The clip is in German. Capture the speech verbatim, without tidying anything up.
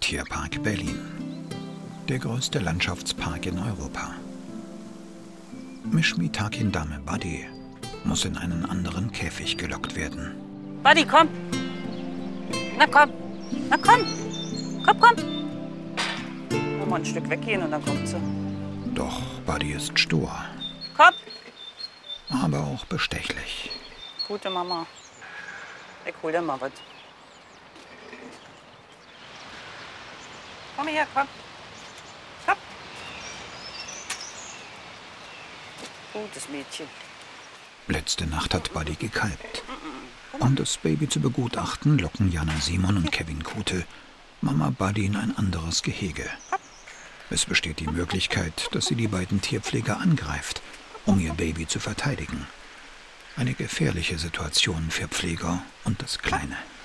Tierpark Berlin. Der größte Landschaftspark in Europa. Mishmitakin Dame Buddy muss in einen anderen Käfig gelockt werden. Buddy, komm! Na komm! Na komm! Komm, komm! Nur mal ein Stück weggehen und dann kommt sie. Doch Buddy ist stur. Komm! Aber auch bestechlich. Gute Mama. Ich hol dir mal was. Komm her, komm. Komm. Gutes Mädchen. Letzte Nacht hat Buddy gekalbt. Um das Baby zu begutachten, locken Jana Simon und Kevin Kute Mama Buddy in ein anderes Gehege. Es besteht die Möglichkeit, dass sie die beiden Tierpfleger angreift, um ihr Baby zu verteidigen. Eine gefährliche Situation für Pfleger und das Kleine.